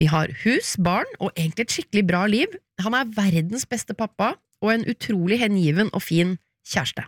Vi har hus, barn og egentlig et skikkelig bra liv. Han verdens beste pappa og en utrolig hengiven og fin kjæreste.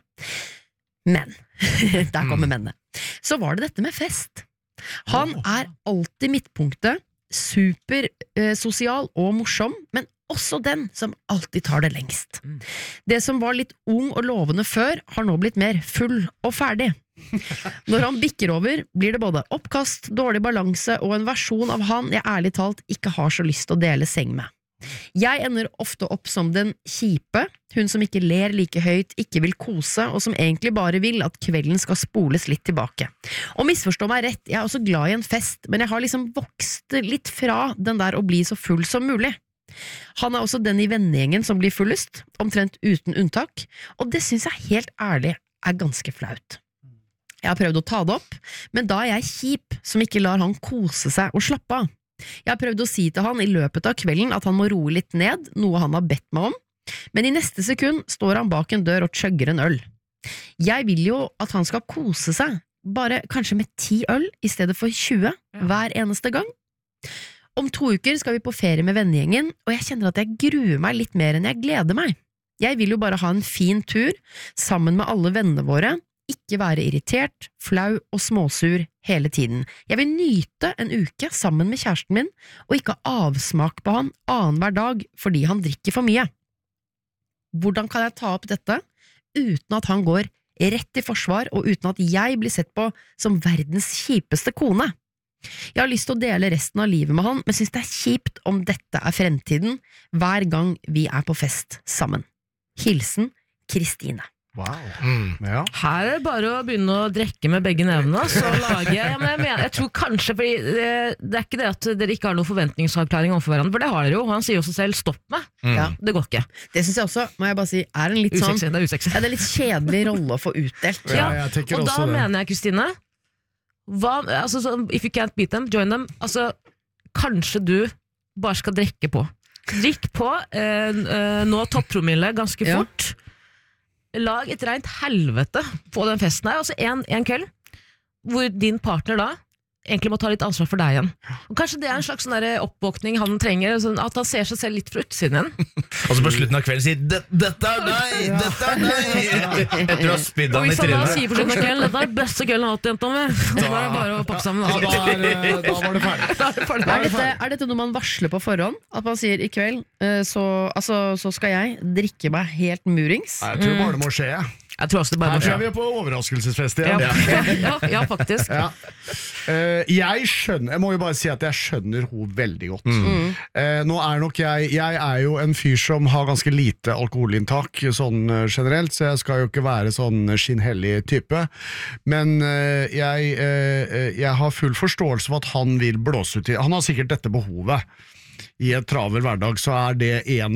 Men, der kommer mennene. Så var det dette med fest. Han alltid midtpunktet, super sosial og morsom, men også den som alltid tar det lengst. Det som var litt ung og lovende før, har nå blitt mer full og ferdig. Når han bikker over, blir det både oppkast, dårlig balanse og en versjon av han jeg ærlig talt ikke har så lyst til å dele seng med. Jeg ender ofte opp som den kjipe, hun som ikke ler like høyt, ikke vil kose, og som egentlig bare vil at kvelden skal spoles litt tilbake. Og misforstå meg rett, jeg også glad i en fest, men jeg har liksom vokst litt fra den der å bli så full som mulig. Han også den i vennegjengen som blir fullest, omtrent uten unntak, og det synes jeg helt ærlig ganske flaut. Jeg har prøvd å ta det opp, men da jeg kjip som ikke lar han kose seg og slappe av. Jeg har prøvd å si til han i løpet av kvelden at han må roe litt ned, noe han har bedt meg om, men i neste sekund står han bak en dør og chugger en øl. Jeg vil jo at han skal kose seg, bare kanskje med 10 øl i stedet for 20 hver eneste gang. Om 2 uker skal vi på ferie med vennegjengen, og jeg kjenner at jeg gruer meg litt mer enn jeg gleder meg. Jeg vil jo bare ha en fin tur, sammen med alle vennene våre, ikke være irritert, flau og småsur hele tiden. Jeg vil nyte en uke sammen med kjæresten min, og ikke ha avsmak på han annen hver dag fordi han drikker for mye. Hvordan kan jeg ta opp dette uten at han går rett i forsvar, og uten at jeg blir sett på som verdens kjipeste kone? Jeg har lyst til å dele resten av livet med han, men synes det kjipt om dette fremtiden hver gang vi på fest sammen. Hilsen Kristine. Wow. Ja. Her det bare å begynne å drekke med begge nevnene, så lager jeg tror kanskje, fordi det ikke det at dere ikke har noen forventningsavklaring overfor hverandre, for det har dere jo, han sier jo seg selv, stopp meg, det går ikke. Det synes jeg også, må jeg bare si, en litt sånn, det er litt kjedelig rolle å få utdelt. Og da mener jeg, Kristine, altså, if you can't beat them, join them, altså, kanskje du bare skal drikke på. Drikk på, nå toppromille ganske fort, lag et rent helvete på den festen her, altså en kveld hvor din partner da egentlig må ta litt ansvar for deg igjen. Og kanskje det en slags sånn der oppvåkning han trenger, sånn at han ser seg selv litt fra utsiden igjen. Og så på slutten av kvelden sier dette deg, dette deg etter å ha spydd han i trynet. Og hvis han da sier på slutten av kvelden, dette beste kvelden jeg har hatt, jenta mi, så var det bare å pakke sammen. Da var det ferdig. Dette noe man varsler på forhånd? At man sier i kveld, så skal jeg drikke meg helt murings? Jeg tror bare det må skje. Jeg tror også det bare må skje. Her er vi på overraskelsesfest igjen. Ja, faktisk. Ja. Jeg må jo bare si at jeg skjønner hun veldig godt. Nå nok jeg jo en fyr som har ganske lite alkoholinntak sånn generelt, så jeg skal jo ikke være sånn skinnhellig type, men jeg har full forståelse for at han vil blåse ut han har sikkert dette behovet i et travel hverdag, så det en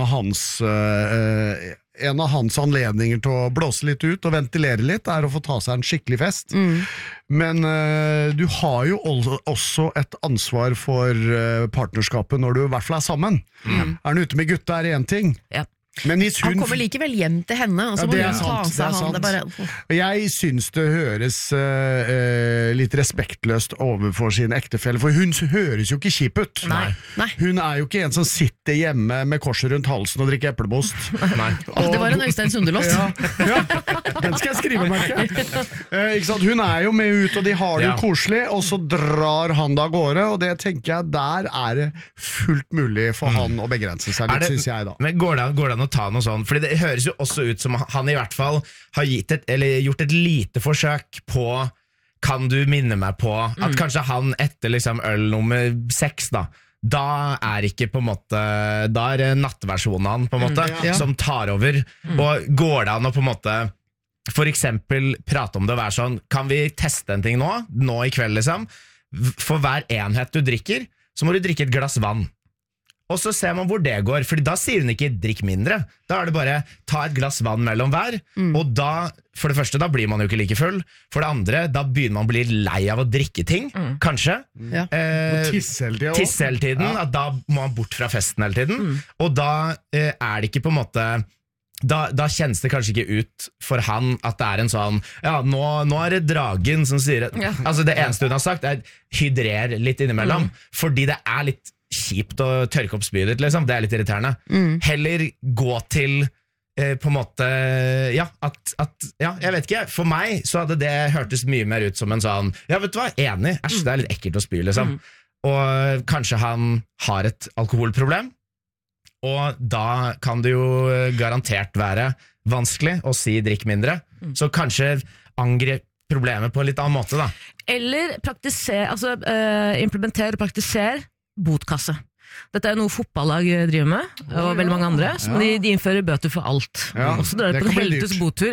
av hans anledninger til å blåse litt ut og ventilere litt å få ta seg en skikkelig fest. Men du har jo også et ansvar for partnerskapet når du i hvert fall sammen. Han ute med gutta en ting. Ja. Men han kommer likevel hjem til henne, og så må hun ta seg han. Jeg synes det høres litt respektløst overfor sin ektefelle, for hun høres jo ikke kjip ut. Nei. Hun jo ikke en som sitter hjemme med korset rundt halsen og drikker eplemost. Det var en Øystein Sundelås. Ja, den skal jeg skrive meg ikke sant? Hun jo med ut, og de har det jo koselig, og så drar han da gårde, og det tenker jeg, der det fullt mulig for han å begrense seg litt, synes jeg da. Men går det an å ta noe sånn, fordi det høres jo også ut som han i hvert fall har gjort et lite forsøk på, kan du minne meg på at kanskje han etter liksom øl nummer 6 da ikke på en måte, da det nattversjonen han på en måte, som tar over, og går det an å på en måte for eksempel prate om det og være sånn, kan vi teste en ting nå i kveld liksom, for hver enhet du drikker, så må du drikke et glass vann. Og så ser man hvor det går, for da sier hun ikke drikk mindre, da det bare ta et glass vann mellom hver, og da, for det første, da blir man jo ikke like full, for det andre, da begynner man å bli lei av å drikke ting, kanskje, tisse hele tiden, at da må man bort fra festen hele tiden, og da det ikke på en måte, da kjennes det kanskje ikke ut for han at det en sånn, nå det dragen som sier, altså det eneste hun har sagt hydrer litt innimellom, fordi det litt kjipt å tørke opp spydet ditt, liksom. Det litt irriterende. Heller gå til på en måte jeg vet ikke, for meg så hadde det hørtes mye mer ut som en sånn, vet du hva, enig, æsj, det litt ekkelt å spy, liksom. Og kanskje han har et alkoholproblem, og da kan det jo garantert være vanskelig å si drikk mindre, så kanskje angrep problemet på en litt annen måte da. Eller implementere og praktisere botkasse. Dette noe fotballag driver med, og veldig mange andre, så de innfører bøter for alt. Og så drar de på en heltes botur.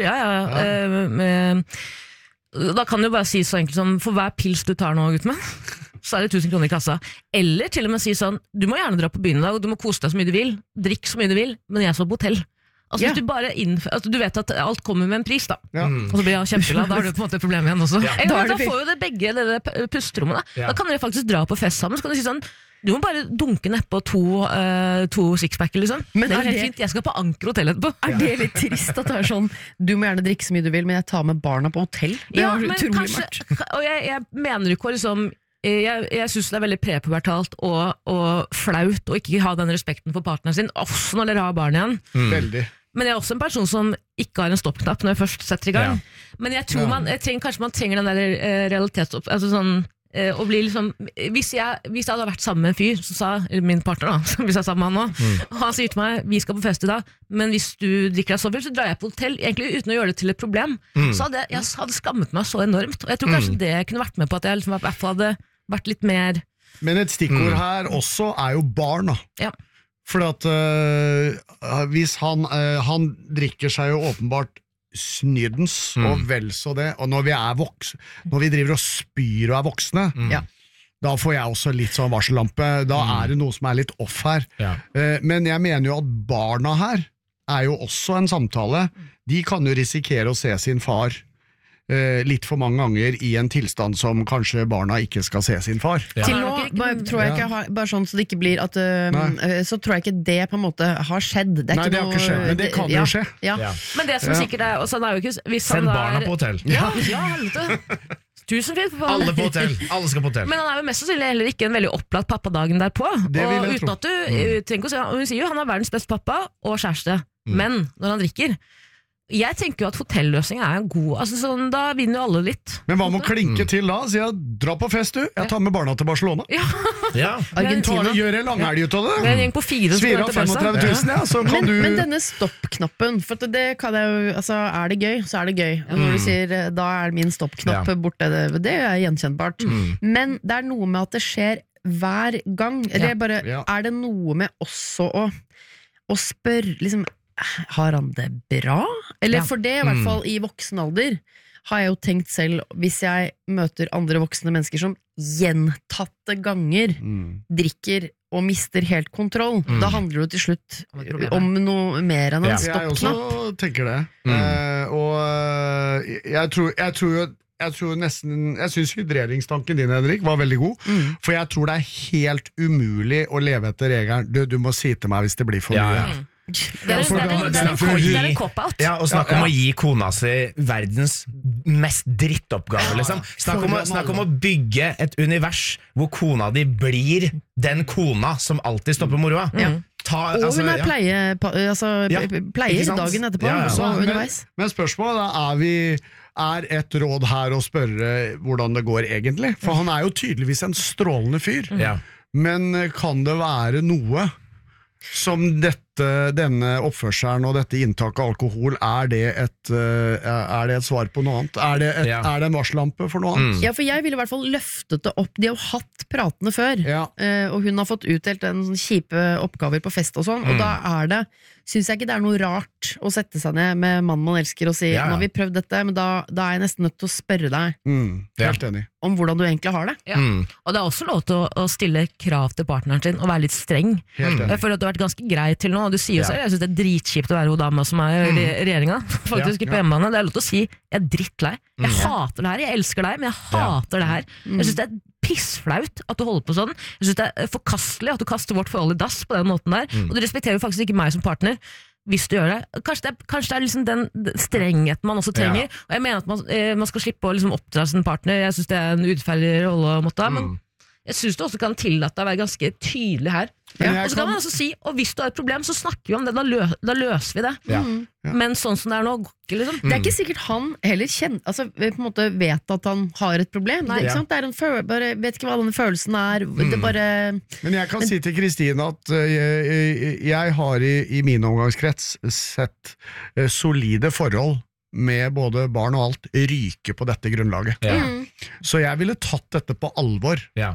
Da kan du bare si så enkelt som, for hver pils du tar nå, gutt med, så det 1000 kroner i kassa. Eller til og med si sånn, du må gjerne dra på byen i dag, og du må kose deg så mye du vil, drikk så mye du vil, men jeg skal på hotell. Hvis du bare du vet at alt kommer med en pris da, og så blir jeg kjempeglad, da har du på en måte et problem igjen også. Da får jo det begge det pusterommet da. Da kan dere faktisk dra på fest sammen, så kan du si sånn, du må bare dunke ned på to sixpacker liksom. Men det helt fint, jeg skal på Anker hotell etterpå. Det litt trist at det sånn, du må gjerne drikke så mye du vil, men jeg tar med barna på hotell? Det men kanskje, og jeg mener ikke liksom, jeg synes det veldig prepubertalt og flaut å ikke ha den respekten for partneren sin, også når dere har barn igjen. Veldig. Men jeg er også en person som ikke har en stoppknapp når jeg først setter i gang. Men jeg tror kanskje man trenger den der realitetsopp, og bli liksom, hvis jeg hadde vært sammen med en fyr som sa, eller min partner da, hvis jeg er sammen med han nå, og han sier til meg, vi skal på fest i dag, men hvis du drikker deg så vel, så drar jeg på hotell, egentlig uten å gjøre det til et problem, så hadde jeg skammet meg så enormt, og jeg tror kanskje det kunne vært med på at jeg liksom, i hvert fall hadde vært litt mer. Men et stikkord her også jo barn da. Ja. For at hvis han drikker seg jo åpenbart snydens, og vel så det, og når vi når vi driver og spyr og voksne, da får jeg også litt sånn varsellampe, da det noe som litt off her. Men jeg mener jo at barna her jo også en samtale. De kan jo risikere å se sin far litt for mange ganger i en tilstand som kanskje barna ikke skal se sin far. Til nå tror jeg ikke bare sånn så det ikke blir at så tror jeg ikke det på en måte har skjedd. Det har ikke skjedd, men det kan jo skje. Men det som sikkert og sånn jo ikke hvis send barna på hotell. Helvete. Tusenfint for alle på hotell, alle skal på hotell. Men han jo mest sannsynlig heller ikke en veldig opplagt pappadagen derpå. Og uten at du tenker å si, hun sier jo han verdens beste pappa og kjæreste, men når han drikker jeg tenker jo at hotelløsning en god, sånn, da vinner jo alle litt. Men hva må klinke til da? Sier jeg, dra på fest du, jeg tar med barna til Barcelona. Argentina. Gjør en langhelg ut av det. Med en gjeng på 4 Svir av 35 000, så kan du... Men denne stoppknappen, for det kan jeg jo, det gøy, så det gøy. Og når du sier, da min stoppknapp borte, det gjenkjennbart. Men det noe med at det skjer hver gang. Eller bare, det noe med også å spørre, liksom, har han det bra? Eller for det, i hvert fall i voksen alder, har jeg jo tenkt selv, hvis jeg møter andre voksne mennesker som gjentatte ganger drikker og mister helt kontroll, da handler det til slutt om noe mer enn en stoppknapp. Jeg også tenker det. Og jeg synes hydreringstanken din, Henrik, var veldig god, for jeg tror det helt umulig å leve etter regelen, du må si til meg hvis det blir for mye. Det en cop-out. Ja, og snakk om å gi kona si verdens mest drittoppgave, liksom. Snakk om å bygge et univers hvor kona di blir den kona som alltid stopper moroa. Og hun pleier dagen etterpå underveis. Men spørsmålet et råd her å spørre hvordan det går egentlig? For han jo tydeligvis en strålende fyr. Men kan det være noe som denne oppførselen og dette inntaket av alkohol, det et svar på noe annet? Er det en varsellampe for noe annet? Ja, for jeg ville i hvert fall løftet det opp. De har jo hatt pratene før, og hun har fått utdelt en sånn kjipe oppgaver på fest og sånn, og da synes jeg ikke det noe rart å sette seg ned med mannen man elsker og si, nå har vi prøvd dette, men da jeg nesten nødt til å spørre deg helt enig. Om hvordan du egentlig har det. Og det også lov til å stille krav til partneren sin og være litt streng. Jeg føler at du har vært ganske grei til nå, og du sier jo selv, jeg synes det dritkjipt å være hun dama som i regjeringa, faktisk på hjemmebane. Det lov til å si, jeg drittlei. Jeg hater det her, jeg elsker deg, men jeg hater det her. Jeg synes det pissflaut at du holder på sånn. Jeg synes det forkastelig at du kaster vårt forhold i dass på den måten der, og du respekterer jo faktisk ikke meg som partner hvis du gjør det. Kanskje det liksom den strengheten man også trenger, og jeg mener at man skal slippe å liksom oppdra sin partner. Jeg synes det en urettferdig rolle å måtte ha, men Jeg synes du også kan tillate deg å være ganske tydelig her. Men jeg Og så kan man også si, og hvis du har et problem, så snakker vi om det, da løser vi det. Ja. Men sånn som det er nå, går ikke liksom. Det er ikke sikkert han heller altså, på en måte vet at han har et problem. Nei, det, ikke sant? Det er en bare vet ikke hva denne følelsen er. Det bare Men jeg kan si til Kristine at jeg har i min omgangskrets sett solide forhold med både barn og alt ryke på dette grunnlaget. Ja. Så jeg ville tatt dette på alvor, Ja.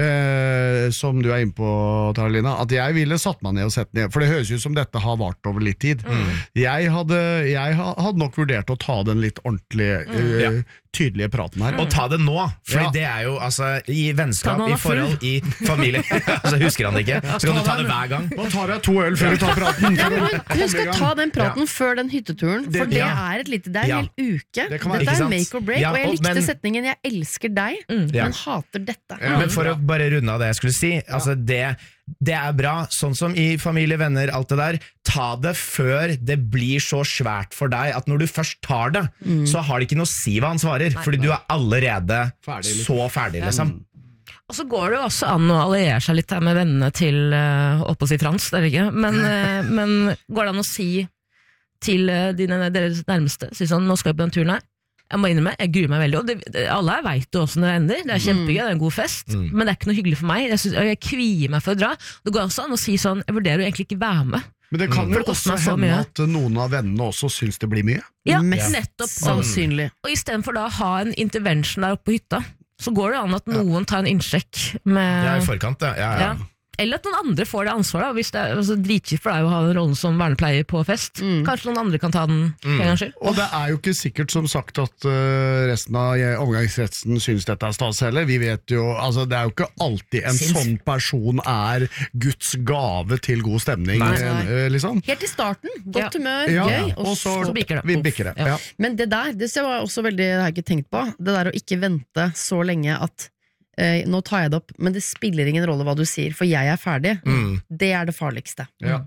som du er inne på, Taralina, at jeg ville satt meg ned og sett ned, for det høres ut som dette har vart over litt tid. Jeg hadde nok vurdert å ta den litt ordentlige, tydelige praten her. Og ta det nå, for Ja. det er jo altså, i Ta vennskap, den i av forhold, i familie altså, husker han det ikke, så kan du ta det hver gang. Nå tar jeg 2 øl før vi tar praten. ja, for å men Hun komme i skal gang. ta den praten før den hytteturen, for det ja. er det er en Ja. hel uke. Det kan være- Dette Ikke er sant? make or break, Ja, og jeg og- likte men- setningen 'jeg elsker deg, Ja. men hater dette'. Ja. Men for å bare runde av det jeg skulle si, altså det er bra, sånn som i familie, venner, alt det der, ta det før det blir så svært for deg at når du først tar det, så har det ikke noe å si hva han svarer, fordi du er allerede Ferdig, liksom. så ferdig, liksom. Og så går det jo også an å alliere seg litt her med vennene til opp å si Frans, det er det ikke, men går det an å si til deres nærmeste, si sånn, nå skal vi på den turen her, jeg må innrømme, jeg gruer meg veldig, og alle her vet jo også når det ender, det er kjempegøy, det er en god fest, men det er ikke noe hyggelig for meg, jeg kvier meg for å dra, det går også an å si sånn, jeg vurderer jo egentlig ikke være med. Men det kan For jo det koster også meg så hende mye. at noen av vennene også syns det blir mye. Ja, Mest nettopp, sannsynlig. og i stedet for da å ha en intervention der oppe på hytta, så går det an at noen tar en innsjekk med... Ja, i forkant, ja. Ja. Eller at noen andre får det ansvaret, da, hvis det er dritkjipt for deg å ha den rollen som vernepleier på fest. Kanskje noen andre kan ta den for en gangs skyld. Og det er jo ikke sikkert som sagt at resten av omgangskretsen syns dette er stas heller. Vi vet jo, altså det er jo ikke alltid en sånn person er Guds gave til god stemning, Nei. liksom. Helt i starten, godt Ja. humør, Ja, gøy, og så så bikker det. vi bikker det. Ja. Ja. Men det der, det var også veldig, det har jeg ikke tenkt på, det der å ikke vente så lenge at nå tar jeg det opp, men det spiller ingen rolle hva du sier, for jeg er ferdig. Det er det farligste. Ja.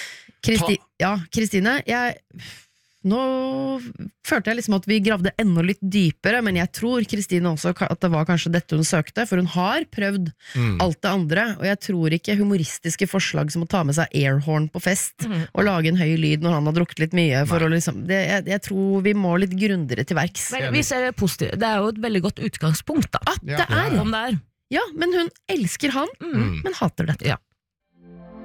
Kristine, nå følte jeg liksom at vi gravde enda litt dypere, men jeg tror Kristine også at det var kanskje dette hun søkte, for hun har prøvd alt det andre, og jeg tror ikke humoristiske forslag som å ta med seg airhorn på fest og lage en høy lyd når han har drukket litt mye for å liksom, jeg tror vi må litt grundigere til verks. Men vi ser det positivt. Det er jo et veldig godt utgangspunkt, da. At det er! Om det er. Ja, men hun elsker han, men hater dette. Ja.